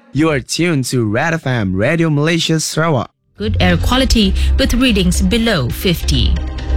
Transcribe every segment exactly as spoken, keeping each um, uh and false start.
You are tuned to Red F M Radio Malaysia Sarawak. Good air quality with readings below fifty.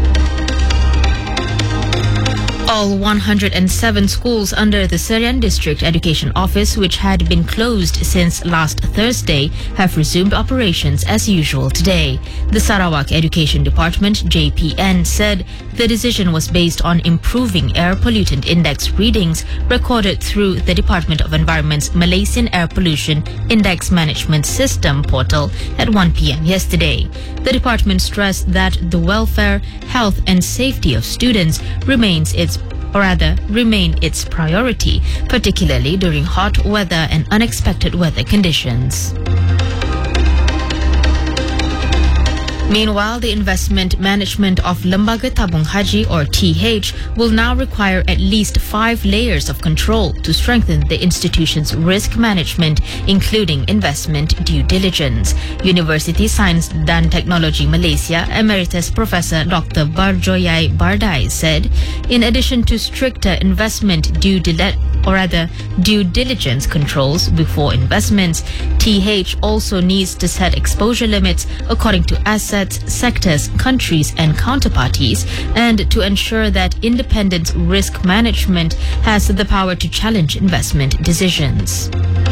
All one hundred seven schools under the Serian District Education Office, which had been closed since last Thursday, have resumed operations as usual today. The Sarawak Education Department, J P N, said the decision was based on improving air pollutant index readings recorded through the Department of Environment's Malaysian Air Pollution Index Management System portal at one p m yesterday. The department stressed that the welfare, health and safety of students remains its or rather remain its priority, particularly during hot weather and unexpected weather conditions. Meanwhile, the investment management of Lembaga Tabung Haji, or T H, will now require at least five layers of control to strengthen the institution's risk management, including investment due diligence. University Science dan Technology Malaysia Emeritus Professor Doctor Barjoyai Bardai said, in addition to stricter investment due diligence, or rather due diligence controls before investments, T H also needs to set exposure limits according to assets, sectors, countries and counterparties, and to ensure that independent risk management has the power to challenge investment decisions.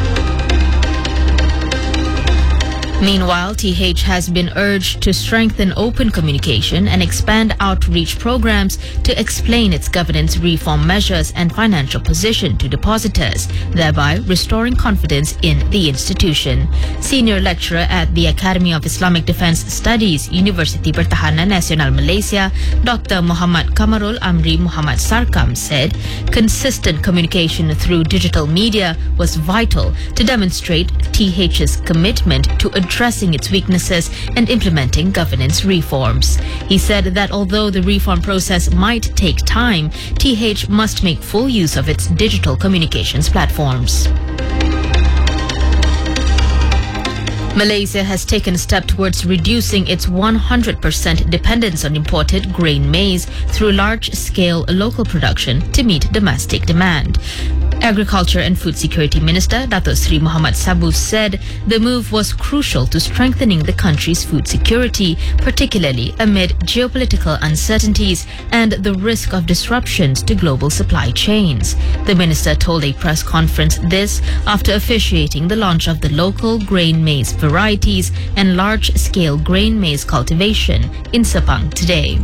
Meanwhile, T H has been urged to strengthen open communication and expand outreach programs to explain its governance reform measures and financial position to depositors, thereby restoring confidence in the institution. Senior lecturer at the Academy of Islamic Defence Studies, University Pertahanan Nasional Malaysia, Doctor Muhammad Kamarul Amri Muhammad Sarkam said, consistent communication through digital media was vital to demonstrate T H's commitment to addressing its weaknesses and implementing governance reforms. He said that although the reform process might take time, T H must make full use of its digital communications platforms. Malaysia has taken a step towards reducing its one hundred percent dependence on imported grain maize through large-scale local production to meet domestic demand. Agriculture and Food Security Minister Dato Sri Muhammad Sabu said the move was crucial to strengthening the country's food security, particularly amid geopolitical uncertainties and the risk of disruptions to global supply chains. The minister told a press conference this after officiating the launch of the local grain maize varieties and large-scale grain maize cultivation in Sepang today.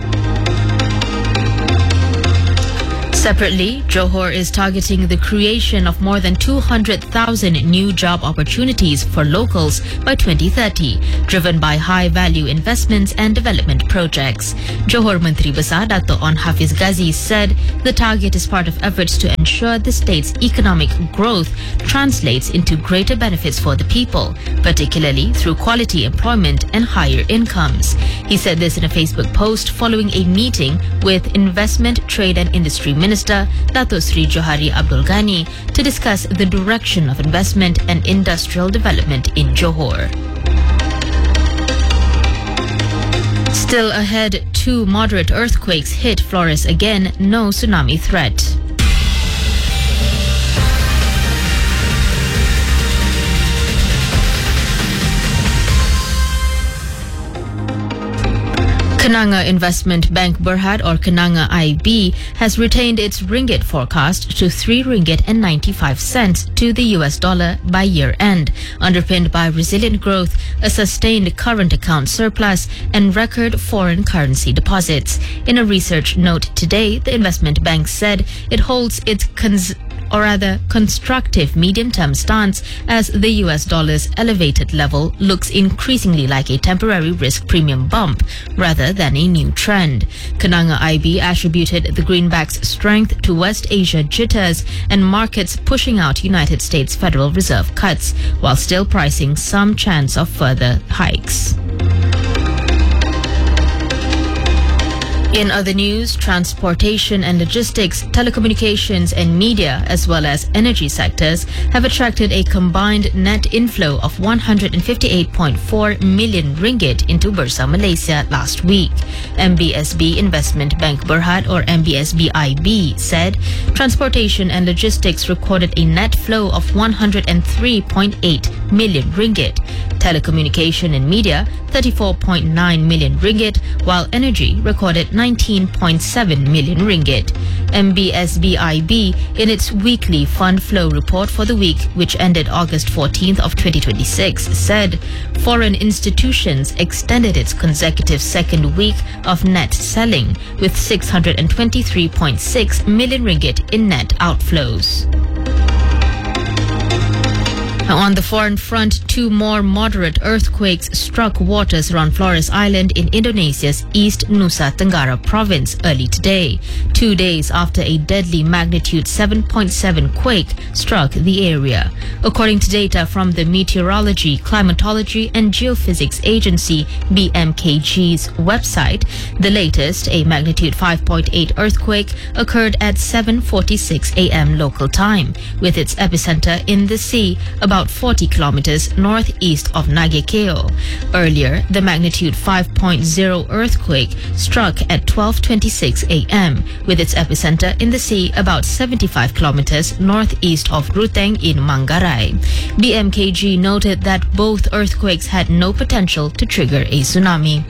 Separately, Johor is targeting the creation of more than two hundred thousand new job opportunities for locals by twenty thirty, driven by high-value investments and development projects. Johor Menteri Besar Dato' On Hafiz Ghazi said the target is part of efforts to ensure the state's economic growth translates into greater benefits for the people, particularly through quality employment and higher incomes. He said this in a Facebook post following a meeting with Investment, Trade and Industry Minister Minister Dato Sri Johari Abdul Ghani to discuss the direction of investment and industrial development in Johor. Still ahead, two moderate earthquakes hit Flores again, no tsunami threat. Kenanga Investment Bank Berhad, or Kenanga I B, has retained its ringgit forecast to three ringgit and ninety-five cents to the U S dollar by year end, underpinned by resilient growth, a sustained current account surplus, and record foreign currency deposits. In a research note today, the investment bank said it holds its cons- or rather constructive medium-term stance as the U S dollar's elevated level looks increasingly like a temporary risk premium bump rather than a new trend. Kenanga I B attributed the greenback's strength to West Asia jitters and markets pushing out United States Federal Reserve cuts, while still pricing some chance of further hikes. In other news, transportation and logistics, telecommunications and media, as well as energy sectors, have attracted a combined net inflow of one hundred fifty-eight point four million ringgit into Bursa Malaysia last week. M B S B Investment Bank Berhad, or M B S B I B, said transportation and logistics recorded a net flow of one hundred three point eight million ringgit. Telecommunication and media, thirty-four point nine million ringgit, while energy recorded nineteen point seven million ringgit. M B S B I B, in its weekly fund flow report for the week, which ended August fourteenth of twenty twenty-six, said foreign institutions extended its consecutive second week of net selling with six hundred twenty-three point six million ringgit in net outflows. On the foreign front, two more moderate earthquakes struck waters around Flores Island in Indonesia's East Nusa Tenggara province early today, two days after a deadly magnitude seven point seven quake struck the area. According to data from the Meteorology, Climatology and Geophysics Agency B M K G's website, the latest, a magnitude five point eight earthquake, occurred at seven forty-six a m local time, with its epicenter in the sea about forty kilometers northeast of Nagekeo. Earlier, the magnitude five point oh earthquake struck at twelve twenty-six a m, with its epicenter in the sea about seventy-five kilometers northeast of Ruteng in Manggarai. B M K G noted that both earthquakes had no potential to trigger a tsunami.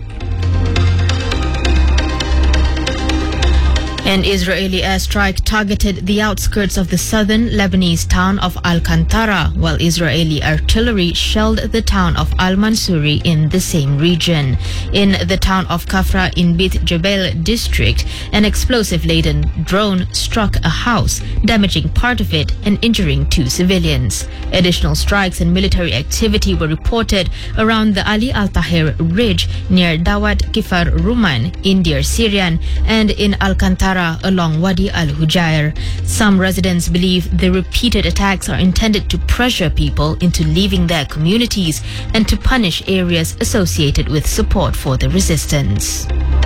An Israeli airstrike targeted the outskirts of the southern Lebanese town of Al-Qantara, while Israeli artillery shelled the town of Al-Mansuri in the same region. In the town of Kafra in Beit Jebel district, an explosive-laden drone struck a house, damaging part of it and injuring two civilians. Additional strikes and military activity were reported around the Ali Al-Tahir ridge near Dawat Kifar Ruman in Deir Syrian and in Al-Qantara along Wadi Al-Hujair. Some residents believe the repeated attacks are intended to pressure people into leaving their communities and to punish areas associated with support for the resistance.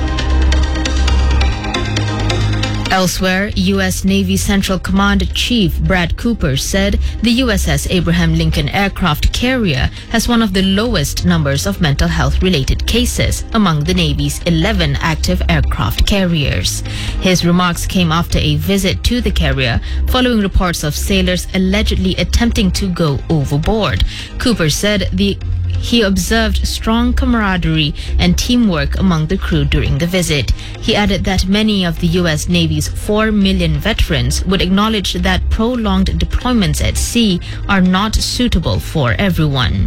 Elsewhere, U S Navy Central Command Chief Brad Cooper said the U S S Abraham Lincoln aircraft carrier has one of the lowest numbers of mental health-related cases among the Navy's eleven active aircraft carriers. His remarks came after a visit to the carrier following reports of sailors allegedly attempting to go overboard. Cooper said the He observed strong camaraderie and teamwork among the crew during the visit. He added that many of the U S Navy's four million veterans would acknowledge that prolonged deployments at sea are not suitable for everyone.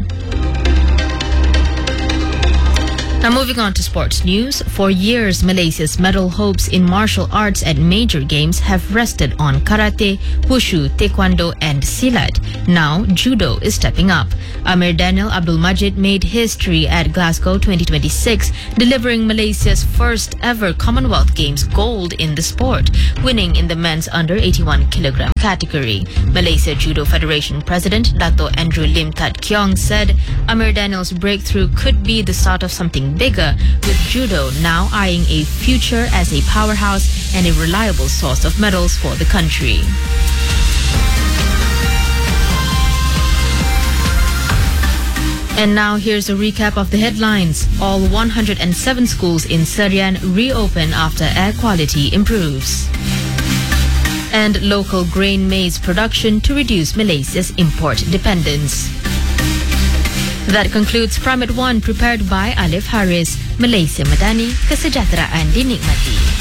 Now moving on to sports news. For years, Malaysia's medal hopes in martial arts at major games have rested on karate, wushu, taekwondo and silat. Now, judo is stepping up. Amir Daniel Abdul Majid made history at Glasgow twenty twenty-six, delivering Malaysia's first ever Commonwealth Games gold in the sport, winning in the men's under eighty-one kilogram category. Malaysia Judo Federation President Dato' Andrew Lim Tat Kiong said Amir Daniel's breakthrough could be the start of something bigger, with judo now eyeing a future as a powerhouse and a reliable source of medals for the country. And now here's a recap of the headlines. All one hundred seven schools in Serian reopen after air quality improves. And local grain maize production to reduce Malaysia's import dependence. That concludes Prime at one, prepared by Alif Haris. Malaysia Madani, kesejahteraan dinikmati.